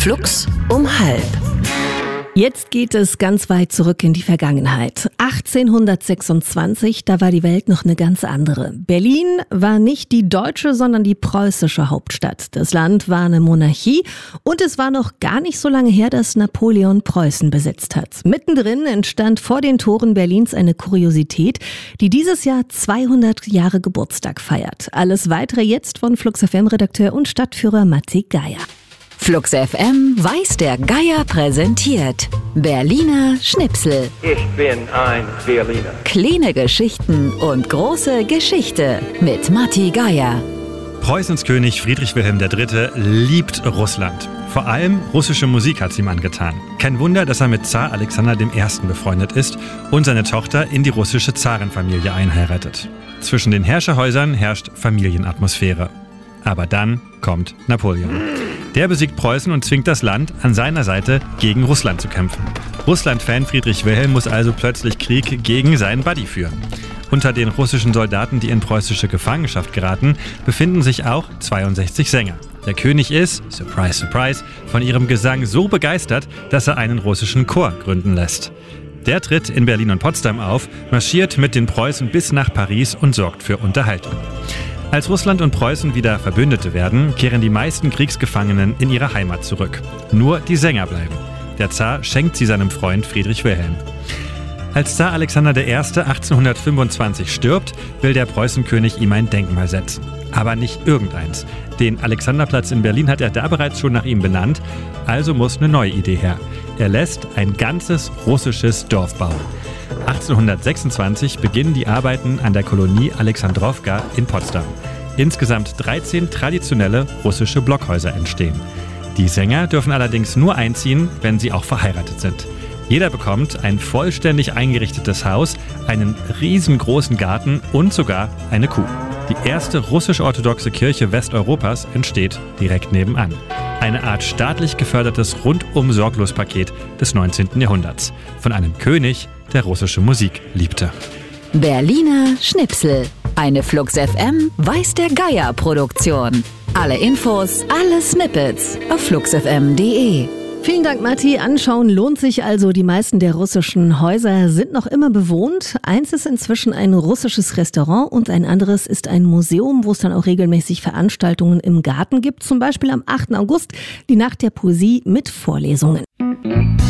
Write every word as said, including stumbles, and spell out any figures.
Flux um halb. Jetzt geht es ganz weit zurück in die Vergangenheit. achtzehnhundertsechsundzwanzig, da war die Welt noch eine ganz andere. Berlin war nicht die deutsche, sondern die preußische Hauptstadt. Das Land war eine Monarchie und es war noch gar nicht so lange her, dass Napoleon Preußen besetzt hat. Mittendrin entstand vor den Toren Berlins eine Kuriosität, die dieses Jahr zweihundert Jahre Geburtstag feiert. Alles Weitere jetzt von Flux F M-Redakteur und Stadtführer Matti Geier. Flux F M weiß der Geier präsentiert. Berliner Schnipsel. Ich bin ein Berliner. Kleine Geschichten und große Geschichte mit Matti Geier. Preußens König Friedrich Wilhelm der Dritte liebt Russland. Vor allem russische Musik hat es ihm angetan. Kein Wunder, dass er mit Zar Alexander der Erste befreundet ist und seine Tochter in die russische Zarenfamilie einheiratet. Zwischen den Herrscherhäusern herrscht Familienatmosphäre. Aber dann kommt Napoleon. Der besiegt Preußen und zwingt das Land, an seiner Seite gegen Russland zu kämpfen. Russland-Fan Friedrich Wilhelm muss also plötzlich Krieg gegen seinen Buddy führen. Unter den russischen Soldaten, die in preußische Gefangenschaft geraten, befinden sich auch zweiundsechzig Sänger. Der König ist, surprise, surprise, von ihrem Gesang so begeistert, dass er einen russischen Chor gründen lässt. Der tritt in Berlin und Potsdam auf, marschiert mit den Preußen bis nach Paris und sorgt für Unterhaltung. Als Russland und Preußen wieder Verbündete werden, kehren die meisten Kriegsgefangenen in ihre Heimat zurück. Nur die Sänger bleiben. Der Zar schenkt sie seinem Freund Friedrich Wilhelm. Als Zar Alexander der Erste achtzehnhundertfünfundzwanzig stirbt, will der Preußenkönig ihm ein Denkmal setzen. Aber nicht irgendeins. Den Alexanderplatz in Berlin hat er da bereits schon nach ihm benannt, also muss eine neue Idee her. Er lässt ein ganzes russisches Dorf bauen. achtzehnhundertsechsundzwanzig beginnen die Arbeiten an der Kolonie Alexandrowka in Potsdam. Insgesamt dreizehn traditionelle russische Blockhäuser entstehen. Die Sänger dürfen allerdings nur einziehen, wenn sie auch verheiratet sind. Jeder bekommt ein vollständig eingerichtetes Haus, einen riesengroßen Garten und sogar eine Kuh. Die erste russisch-orthodoxe Kirche Westeuropas entsteht direkt nebenan. Eine Art staatlich gefördertes Rundum-Sorglos-Paket des neunzehnten Jahrhunderts. Von einem König, der russische Musik liebte. Berliner Schnipsel. Eine Flux F M weiß der Geier Produktion. Alle Infos, alle Snippets auf flux f m punkt d e. Vielen Dank, Matti. Anschauen lohnt sich also. Die meisten der russischen Häuser sind noch immer bewohnt. Eins ist inzwischen ein russisches Restaurant und ein anderes ist ein Museum, wo es dann auch regelmäßig Veranstaltungen im Garten gibt. Zum Beispiel am achten August, die Nacht der Poesie mit Vorlesungen.